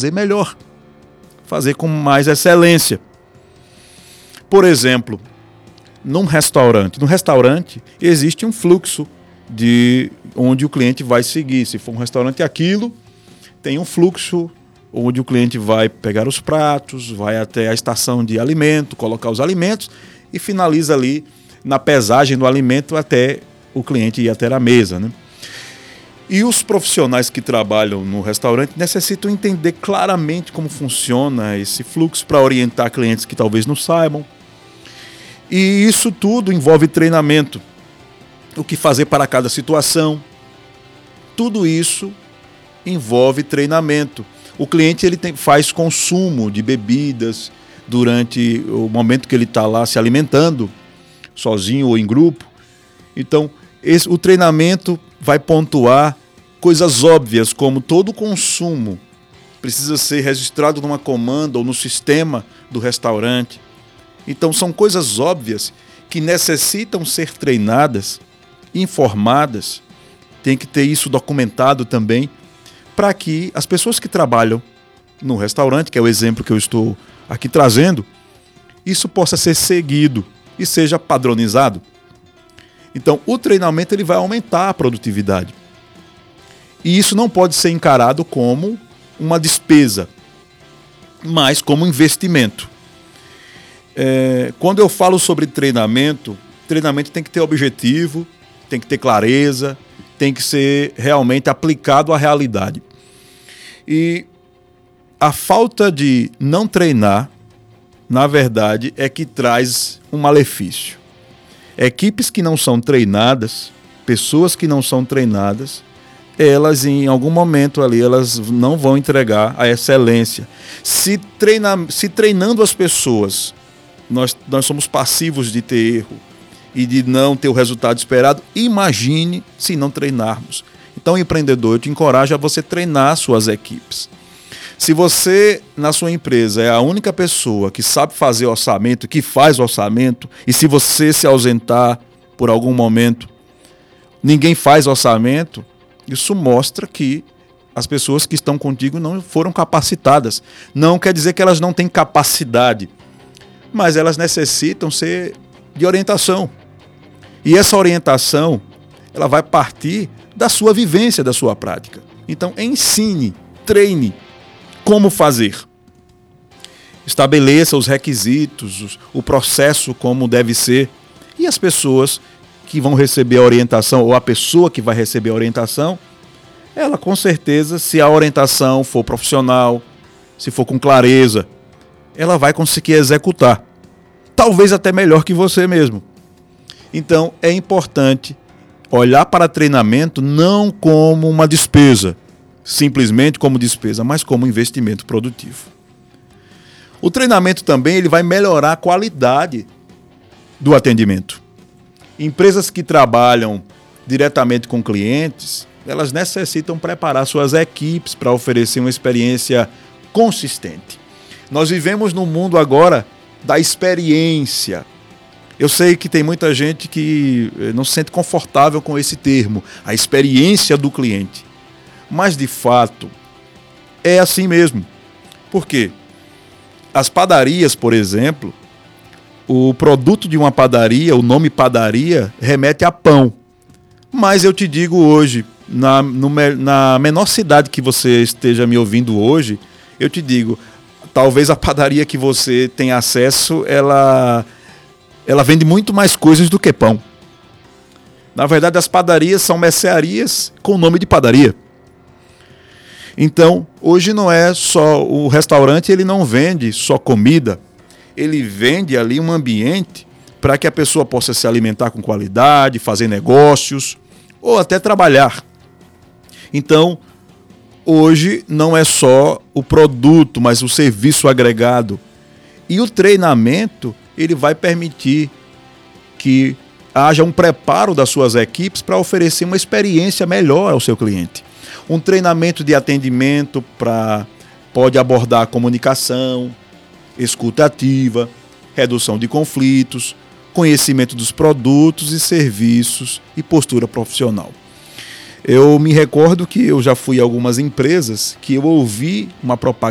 fazer melhor, fazer com mais excelência. Por exemplo, no restaurante existe um fluxo de onde o cliente vai seguir. Se for um restaurante aquilo, tem um fluxo onde o cliente vai pegar os pratos, vai até a estação de alimento, colocar os alimentos e finaliza ali na pesagem do alimento até o cliente ir até a mesa, né? E os profissionais que trabalham no restaurante necessitam entender claramente como funciona esse fluxo para orientar clientes que talvez não saibam. E isso tudo envolve treinamento. O que fazer para cada situação. Tudo isso envolve treinamento. O cliente faz consumo de bebidas durante o momento que ele está lá se alimentando, sozinho ou em grupo. Então, o treinamento vai pontuar coisas óbvias, como todo consumo precisa ser registrado numa comanda ou no sistema do restaurante. Então, são coisas óbvias que necessitam ser treinadas, informadas, tem que ter isso documentado também, para que as pessoas que trabalham no restaurante, que é o exemplo que eu estou aqui trazendo, isso possa ser seguido e seja padronizado. Então, o treinamento ele vai aumentar a produtividade. E isso não pode ser encarado como uma despesa, mas como investimento. Quando eu falo sobre treinamento tem que ter objetivo, tem que ter clareza, tem que ser realmente aplicado à realidade. E a falta de não treinar, na verdade, é que traz um malefício. Equipes que não são treinadas, pessoas que não são treinadas, elas em algum momento ali elas não vão entregar a excelência. Se treinando as pessoas, nós somos passivos de ter erro e de não ter o resultado esperado, imagine se não treinarmos. Então, empreendedor, eu te encorajo a você treinar suas equipes. Se você, na sua empresa, é a única pessoa que sabe fazer orçamento, que faz orçamento, e se você se ausentar por algum momento, ninguém faz orçamento, isso mostra que as pessoas que estão contigo não foram capacitadas. Não quer dizer que elas não têm capacidade, mas elas necessitam ser de orientação. E essa orientação, ela vai partir da sua vivência, da sua prática. Então, ensine, treine como fazer. Estabeleça os requisitos, o processo como deve ser. E as pessoas que vão receber a orientação, ou a pessoa que vai receber a orientação, ela com certeza, se a orientação for profissional, se for com clareza, ela vai conseguir executar. Talvez até melhor que você mesmo. Então, é importante olhar para treinamento não como uma despesa, simplesmente como despesa, mas como investimento produtivo. O treinamento também ele vai melhorar a qualidade do atendimento. Empresas que trabalham diretamente com clientes, elas necessitam preparar suas equipes para oferecer uma experiência consistente. Nós vivemos num mundo agora da experiência. Eu sei que tem muita gente que não se sente confortável com esse termo, a experiência do cliente. Mas, de fato, é assim mesmo. Por quê? As padarias, por exemplo, o produto de uma padaria, o nome padaria, remete a pão. Mas eu te digo hoje, na menor cidade que você esteja me ouvindo hoje, eu te digo, talvez a padaria que você tem acesso, ela vende muito mais coisas do que pão. Na verdade, as padarias são mercearias com o nome de padaria. Então, hoje não é só o restaurante, ele não vende só comida, ele vende ali um ambiente para que a pessoa possa se alimentar com qualidade, fazer negócios ou até trabalhar. Então, hoje não é só o produto, mas o serviço agregado. E o treinamento, ele vai permitir que haja um preparo das suas equipes para oferecer uma experiência melhor ao seu cliente. Um treinamento de atendimento pode abordar a comunicação, escuta ativa, redução de conflitos, conhecimento dos produtos e serviços e postura profissional. Eu me recordo que eu já fui a algumas empresas que eu ouvi uma propaganda